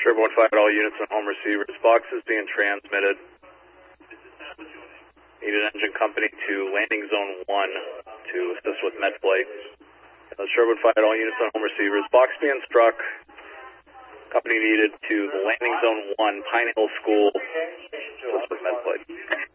Sherwood 1-5 all units and home receivers. Box is being transmitted. Needed engine company to landing zone 1 to assist with med flight. Sherwood 1-5 all units and home receivers. Box being struck. Company needed to the landing zone 1, Pine Hill School, assist with med flight.